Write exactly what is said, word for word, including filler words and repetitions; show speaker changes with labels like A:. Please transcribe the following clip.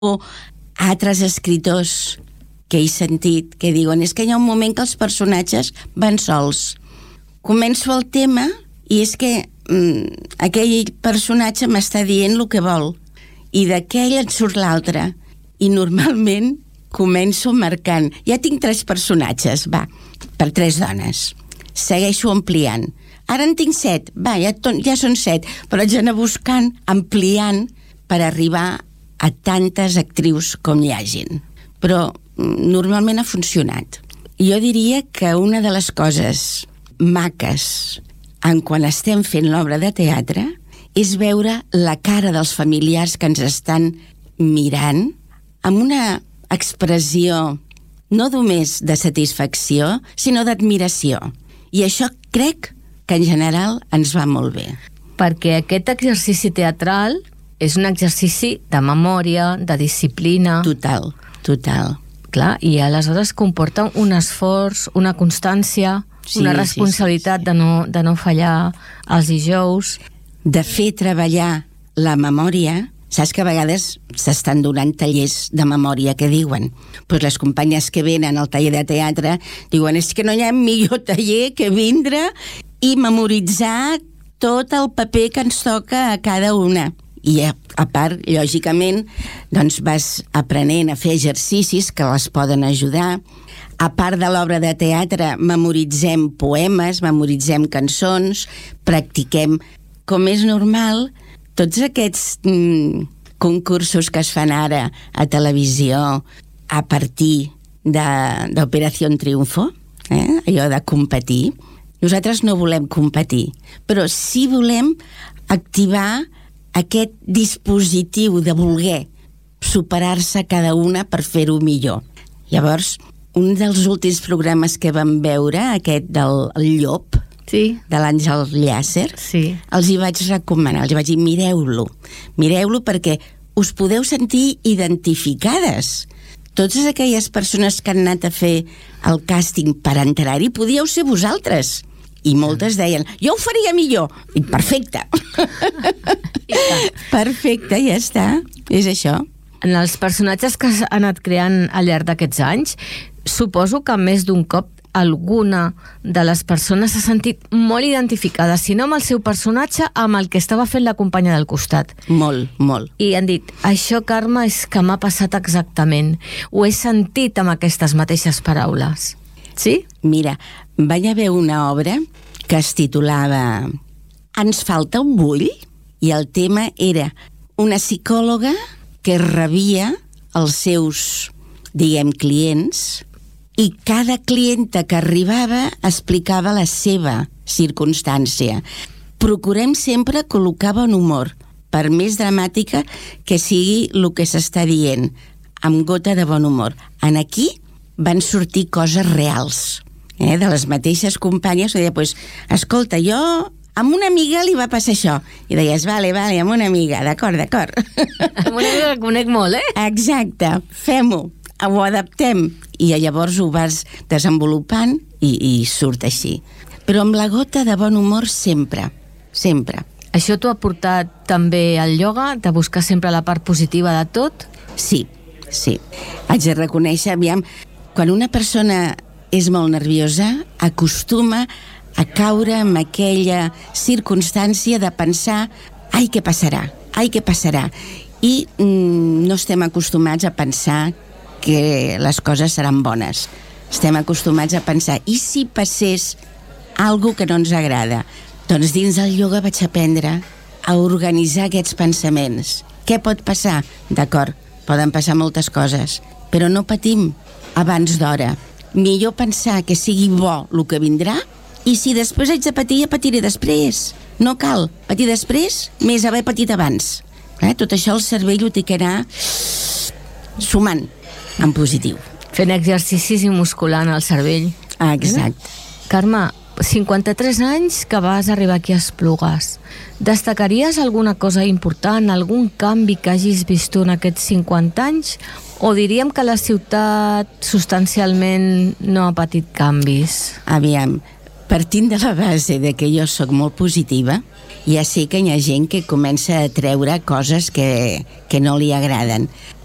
A: o altres escriptors que he sentit que diuen és que hi ha un moment que els personatges van sols. Començo el tema i és que mm, aquell personatge m'està dient el que vol i d'aquell en surt l'altre i normalment començo marcant. Ja tinc tres personatges, va, per tres dones. Segueixo ampliant. Ara en tinc set, va, ja, ja són set, però haig d'anar buscant, ampliant, per arribar a tantes actrius com hi hagin. Però normalment ha funcionat. Jo diria que una de les coses maques en quan estem fent l'obra de teatre és veure la cara dels familiars que ens estan mirant amb una expressió no només de satisfacció, sinó d'admiració. I això crec que en general ens va molt bé.
B: Perquè aquest exercici teatral és un exercici de memòria, de disciplina...
A: Total, total.
B: Clar, i aleshores comporta un esforç, una constància, sí, una responsabilitat sí, sí, sí. De, no, de no fallar els dijous.
A: De fer treballar la memòria. Saps que a vegades s'estan donant tallers de memòria que diuen, pues les companyes que venen al taller de teatre diuen és que no hi ha millor taller que vindre i memoritzar tot el paper que ens toca a cada una. I a, a part, lògicament, doncs vas aprenent a fer exercicis que les poden ajudar. A part de l'obra de teatre, memoritzem poemes, memoritzem cançons, practiquem, com és normal, tots aquests mm, concursos que es fan ara a televisió a partir d'Operació Triunfo, eh? Allò de competir, nosaltres no volem competir, però sí volem activar aquest dispositiu de voler superar-se cada una per fer-ho millor. Llavors, un dels últims programes que vam veure, aquest del Llop, sí, de l'Àngel Llàcer, sí, els hi vaig recomanar, els hi vaig dir, mireu-lo, mireu-lo perquè us podeu sentir identificades. Totes aquelles persones que han anat a fer el càsting per entrar-hi podíeu ser vosaltres. I moltes deien, jo ho faria millor. I perfecte. Perfecte, ja està. És això.
B: En els personatges que has anat creant al llarg d'aquests anys, suposo que més d'un cop alguna de les persones s'ha sentit molt identificada, si no amb el seu personatge, amb el que estava fent la companya del costat.
A: Molt, molt.
B: I han dit, això, Carme, és que m'ha passat exactament. Ho he sentit amb aquestes mateixes paraules. Sí?
A: Mira, va haver una obra que es titulava Ens falta un bull, i el tema era una psicòloga que rebia els seus, diguem, clients, i cada clienta que arribava explicava la seva circumstància. Procurem sempre col·locar bon humor, per més dramàtica que sigui el que s'està dient, amb gota de bon humor. En aquí van sortir coses reals, eh, de les mateixes companyes. Deia, pues, escolta, jo amb una amiga li va passar això. I deies, vale, vale, amb una amiga, d'acord, d'acord.
B: Amb una amiga que conec molt, eh?
A: Exacte, fem-ho, ho adaptem. I llavors ho vas desenvolupant i, i surt així. Però amb la gota de bon humor sempre, sempre.
B: Això t'ho ha portat també al ioga, de buscar sempre la part positiva de tot?
A: Sí, sí. Haig de reconèixer, aviam, quan una persona és molt nerviosa, acostuma a caure en aquella circumstància de pensar ai, què passarà, ai, què passarà. I mm, no estem acostumats a pensar que les coses seran bones. Estem acostumats a pensar, i si passés alguna que no ens agrada? Doncs dins del ioga vaig aprendre a organitzar aquests pensaments. Què pot passar? D'acord, poden passar moltes coses, però no patim abans d'hora. Millor pensar que sigui bo el que vindrà, i si després haig de patir, ja patiré després. No cal patir després, més haver patit abans. Eh? Tot això el cervell ho té que anar sumant en positiu.
B: Fent exercicis i musculant el cervell.
A: Ah, exacte.
B: Carme, cinquanta-tres anys que vas arribar aquí a Esplugues. Destacaries alguna cosa important, algun canvi que hagis vist en aquests cinquanta anys? O diríem que la ciutat substancialment no ha patit canvis?
A: Aviam, partint de la base de que jo sóc molt positiva, ja sé que hi ha gent que comença a treure coses que, que no li agraden.